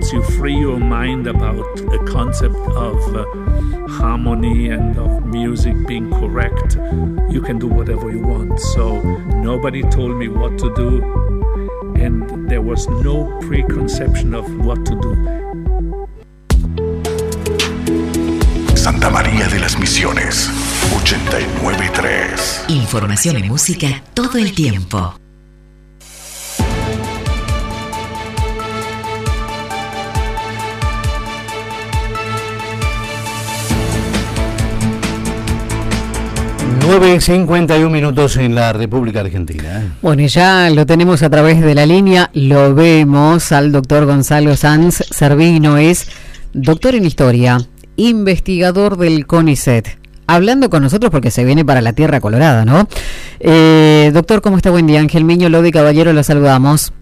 once you free your mind about a concept of harmony and of music being correct, you can do whatever you want. So nobody told me what to do, and there was no preconception of what to do. Santa María de las Misiones, 89.3. Información y música todo el tiempo. Nueve 51 minutos en la República Argentina. Bueno, y ya lo tenemos a través de la línea, lo vemos al doctor Gonzalo Sanz Servino, es doctor en Historia, investigador del CONICET, hablando con nosotros porque se viene para la Tierra Colorada, ¿no? Doctor, ¿cómo está? Buen día. Ángel Miño, Lodi Caballero, lo saludamos.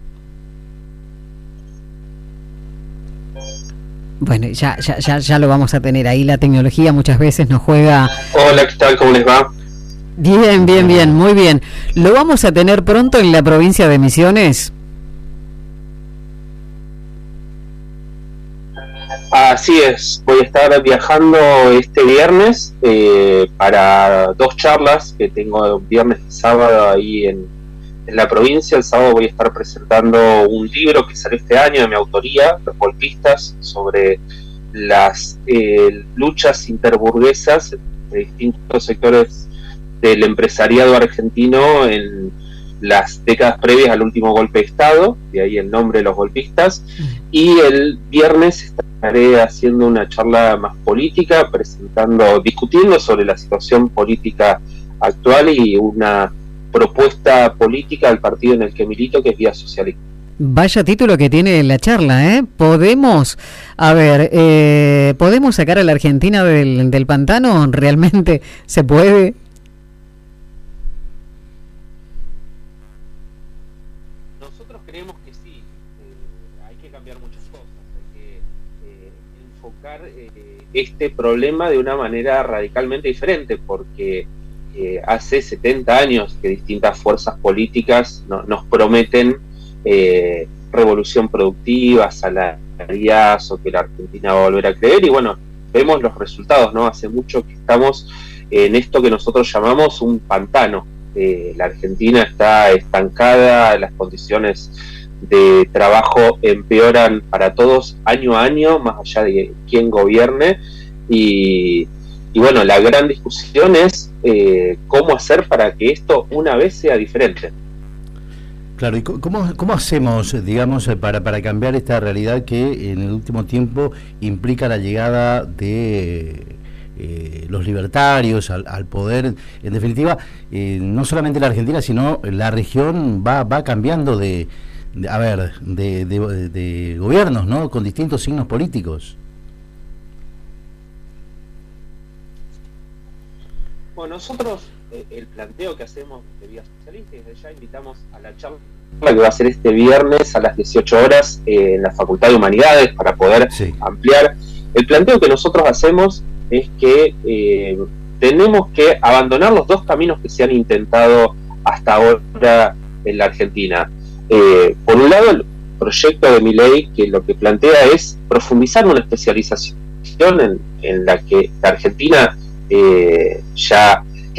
Bueno, ya lo vamos a tener ahí. La tecnología muchas veces nos juega... Hola, ¿qué tal? ¿Cómo les va? Bien, muy bien. ¿Lo vamos a tener pronto en la provincia de Misiones? Así es, voy a estar viajando este viernes para 2 charlas que tengo viernes y sábado ahí en la provincia. El sábado voy a estar presentando un libro que sale este año de mi autoría, Los Golpistas, sobre las luchas interburguesas de distintos sectores del empresariado argentino en las décadas previas al último golpe de Estado, de ahí el nombre de Los Golpistas. Y el viernes estaré haciendo una charla más política, discutiendo sobre la situación política actual y una propuesta política al partido en el que milito, que es Vía Socialista. Vaya título que tiene la charla, ¿eh? ¿Podemos sacar a la Argentina del pantano? ¿Realmente se puede? Nosotros creemos que sí. Hay que cambiar muchas cosas. Hay que enfocar este problema de una manera radicalmente diferente, porque hace 70 años que distintas fuerzas políticas nos prometen revolución productiva, salariazo, que la Argentina va a volver a creer, y bueno, vemos los resultados, ¿no? Hace mucho que estamos en esto que nosotros llamamos un pantano. La Argentina está estancada, las condiciones de trabajo empeoran para todos año a año, más allá de quién gobierne, y bueno, la gran discusión es cómo hacer para que esto una vez sea diferente. Claro, ¿y cómo hacemos, digamos, para cambiar esta realidad que en el último tiempo implica la llegada de los libertarios al poder? En definitiva, no solamente la Argentina, sino la región va cambiando de gobiernos, ¿no? Con distintos signos políticos. Bueno, nosotros el planteo que hacemos de Vía Socialista, desde ya invitamos a la charla que va a ser este viernes a las 18 horas en la Facultad de Humanidades para poder ampliar. El planteo que nosotros hacemos es que tenemos que abandonar los 2 caminos que se han intentado hasta ahora en la Argentina. Por un lado, el proyecto de Milei, que lo que plantea es profundizar una especialización en la que la Argentina ya